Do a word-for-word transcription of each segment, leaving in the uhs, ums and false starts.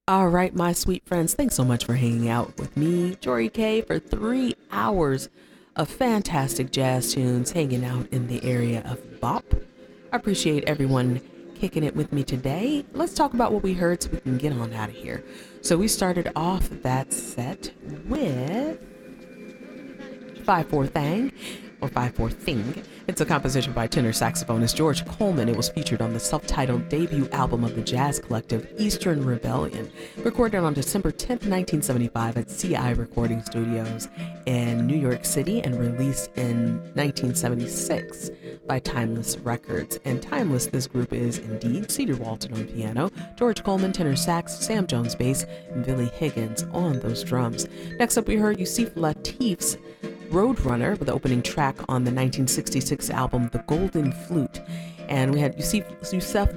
All right, my sweet friends, thanks so much for hanging out with me, Jory K, for three hours of fantastic jazz tunes, hanging out in the area of bop. I appreciate everyone kicking it with me today. Let's talk about what we heard so we can get on out of here. So we started off that set with five four Thang, or five four Thing. It's a composition by tenor saxophonist George Coleman. It was featured on the self-titled debut album of the jazz collective Eastern Rebellion, recorded on December tenth, nineteen seventy-five at C I Recording Studios in New York City and released in nineteen seventy-six by Timeless Records. And Timeless, this group is indeed Cedar Walton on piano, George Coleman tenor sax, Sam Jones bass, and Billy Higgins on those drums. Next up we heard Yusef Lateef's Roadrunner with the opening track on the nineteen sixty-six album The Golden Flute. And we had Yusef, Yusef,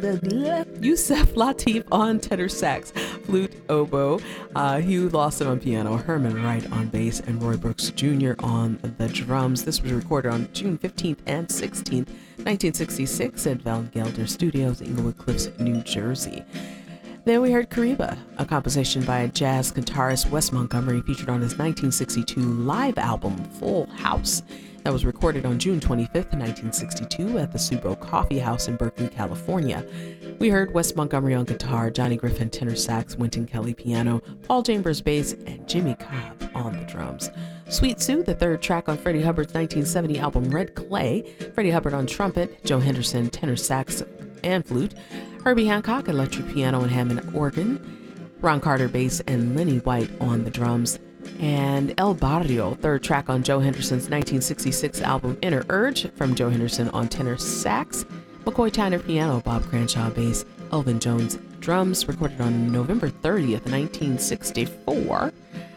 Yusef Lateef on tenor sax, flute, oboe, uh, Hugh Lawson on piano, Herman Wright on bass, and Roy Brooks Junior on the drums. This was recorded on June fifteenth and sixteenth, nineteen sixty-six at Val Gelder Studios, Inglewood Cliffs, New Jersey. Then we heard Kariba, a composition by jazz guitarist Wes Montgomery, featured on his nineteen sixty-two live album, Full House, that was recorded on June twenty-fifth, nineteen sixty-two at the Subo Coffee House in Berkeley, California. We heard Wes Montgomery on guitar, Johnny Griffin tenor sax, Wynton Kelly piano, Paul Chambers bass, and Jimmy Cobb on the drums. Sweet Sue, the third track on Freddie Hubbard's nineteen seventy album Red Clay, Freddie Hubbard on trumpet, Joe Henderson tenor sax and flute, Herbie Hancock electric piano and Hammond organ, Ron Carter bass, and Lenny White on the drums. And El Barrio, third track on Joe Henderson's nineteen sixty-six album Inner Urge, from Joe Henderson on tenor sax, McCoy Tyner piano, Bob Cranshaw bass, Elvin Jones drums, recorded on November thirtieth, nineteen sixty-four.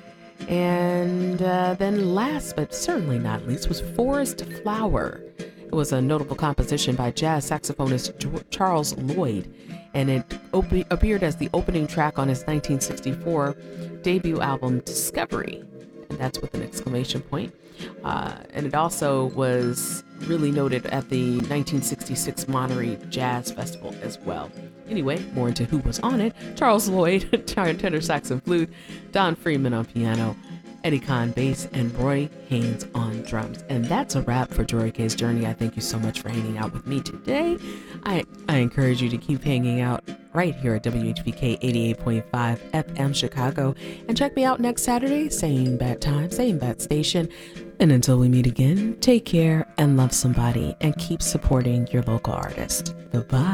And uh, then last but certainly not least was Forest Flower. It was a notable composition by jazz saxophonist Charles Lloyd, and it op- appeared as the opening track on his nineteen sixty-four debut album Discovery, and that's with an exclamation point. Uh, and it also was really noted at the nineteen sixty-six Monterey Jazz Festival as well. Anyway, more into who was on it: Charles Lloyd, tenor sax and flute, Don Freeman on piano, Eddie Kahn bass, and Roy Haynes on drums. And that's a wrap for Jory K's Journey. I thank you so much for hanging out with me today. I, I encourage you to keep hanging out right here at W H B K eighty-eight point five F M Chicago. And check me out next Saturday, same bad time, same bad station. And until we meet again, take care and love somebody and keep supporting your local artist. Bye-bye.